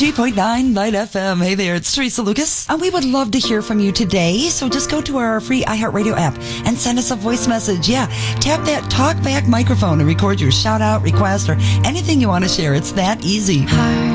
93.9 Light FM. Hey there, it's Teresa Lucas. And we would love to hear from you today. So just go to our free iHeartRadio app and send us a voice message. Yeah, tap that talkback microphone and record your shout out, request, or anything you want to share. It's that easy.